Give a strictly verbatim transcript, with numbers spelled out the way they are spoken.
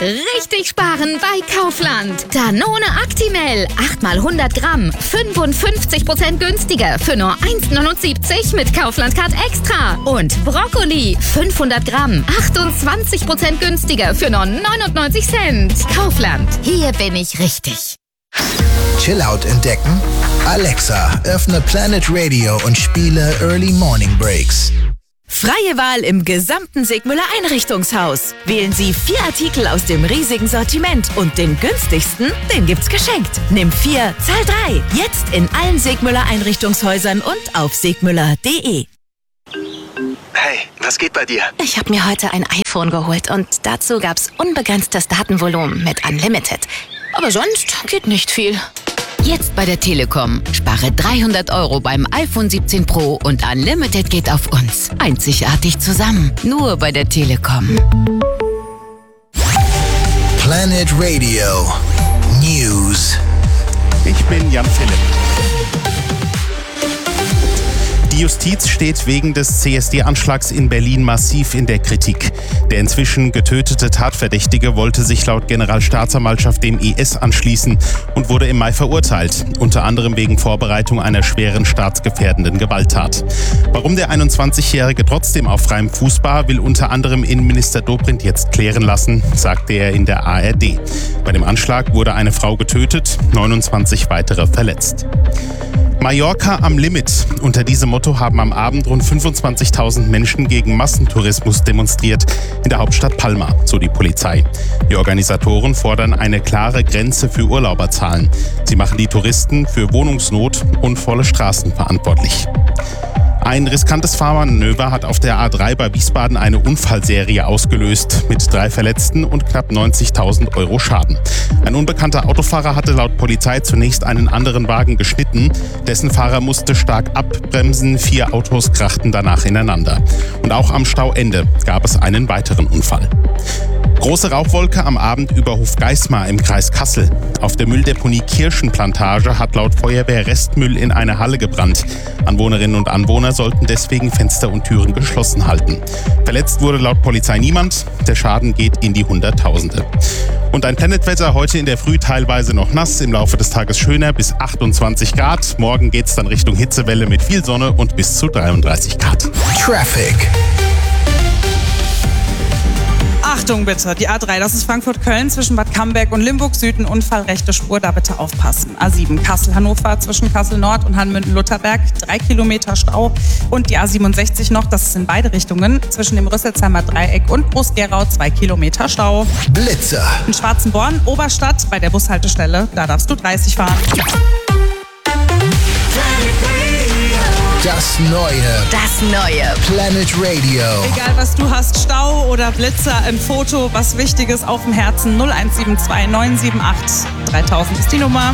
Richtig sparen bei Kaufland. Danone Actimel, acht mal hundert Gramm, fünfundfünfzig Prozent günstiger für nur eins neunundsiebzig mit Kaufland-Card Extra. Und Brokkoli, fünfhundert Gramm, achtundzwanzig Prozent günstiger für nur neunundneunzig Cent. Kaufland, hier bin ich richtig. Chillout entdecken? Alexa, öffne Planet Radio und spiele Early Morning Breaks. Freie Wahl im gesamten Segmüller Einrichtungshaus. Wählen Sie vier Artikel aus dem riesigen Sortiment und den günstigsten, den gibt's geschenkt. Nimm vier, zahl drei. Jetzt in allen Segmüller Einrichtungshäusern und auf segmüller punkt de. Hey, was geht bei dir? Ich habe mir heute ein iPhone geholt und dazu gab's unbegrenztes Datenvolumen mit Unlimited. Aber sonst geht nicht viel. Jetzt bei der Telekom. Spare dreihundert Euro beim iPhone siebzehn Pro und Unlimited geht auf uns. Einzigartig zusammen. Nur bei der Telekom. Planet Radio News. Ich bin Jan Philipp. Die Justiz steht wegen des C S D-Anschlags in Berlin massiv in der Kritik. Der inzwischen getötete Tatverdächtige wollte sich laut Generalstaatsanwaltschaft dem I S anschließen und wurde im Mai verurteilt, unter anderem wegen Vorbereitung einer schweren staatsgefährdenden Gewalttat. Warum der einundzwanzigjährige trotzdem auf freiem Fuß war, will unter anderem Innenminister Dobrindt jetzt klären lassen, sagte er in der A R D. Bei dem Anschlag wurde eine Frau getötet, neunundzwanzig weitere verletzt. Mallorca am Limit. Unter diesem Motto haben am Abend rund fünfundzwanzigtausend Menschen gegen Massentourismus demonstriert in der Hauptstadt Palma, so die Polizei. Die Organisatoren fordern eine klare Grenze für Urlauberzahlen. Sie machen die Touristen für Wohnungsnot und volle Straßen verantwortlich. Ein riskantes Fahrmanöver hat auf der A drei bei Wiesbaden eine Unfallserie ausgelöst, mit drei Verletzten und knapp neunzigtausend Euro Schaden. Ein unbekannter Autofahrer hatte laut Polizei zunächst einen anderen Wagen geschnitten. Dessen Fahrer musste stark abbremsen, vier Autos krachten danach ineinander. Und auch am Stauende gab es einen weiteren Unfall. Große Rauchwolke am Abend über Hofgeismar im Kreis Kassel. Auf der Mülldeponie Kirschenplantage hat laut Feuerwehr Restmüll in eine Halle gebrannt. Anwohnerinnen und Anwohner sollten deswegen Fenster und Türen geschlossen halten. Verletzt wurde laut Polizei niemand. Der Schaden geht in die Hunderttausende. Und ein Planetwetter heute in der Früh teilweise noch nass, im Laufe des Tages schöner bis achtundzwanzig Grad. Morgen geht's dann Richtung Hitzewelle mit viel Sonne und bis zu dreiunddreißig Grad. Traffic. Achtung bitte, die A drei, das ist Frankfurt-Köln zwischen Bad Camberg und Limburg Süd, ein Unfall, rechte Spur, da bitte aufpassen. A sieben, Kassel-Hannover zwischen Kassel-Nord und Hanmünden-Lutherberg, drei Kilometer Stau. Und die A siebenundsechzig noch, das ist in beide Richtungen, zwischen dem Rüsselsheimer Dreieck und Groß-Gerau, zwei Kilometer Stau. Blitzer. In Schwarzenborn, Oberstadt, bei der Bushaltestelle, da darfst du dreißig fahren. Das Neue. Das Neue. Planet Radio. Egal was du hast, Stau oder Blitzer, ein Foto, was Wichtiges auf dem Herzen, null eins sieben zwei neun sieben acht dreitausend ist die Nummer.